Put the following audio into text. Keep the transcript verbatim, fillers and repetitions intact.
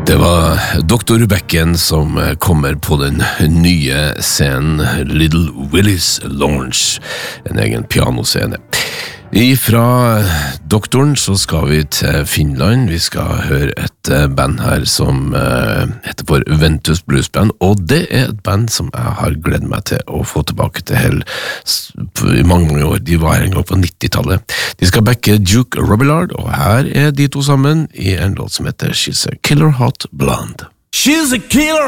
Det var doktor Becken som kommer på den nye scenen Little Willis Lounge, en egen pianoscene. Ifra doktoren så skal vi til Finland. Vi skal høre et band her som heter for Ventus Blues Band, og det er et band som jeg har gledet meg til å få tilbake til hell i mange, mange år. De var her en gang på nittitallet. De skal backe Duke Robillard, og her er de to sammen i en låt som heter She's a Killer Hot Blonde. She's a killer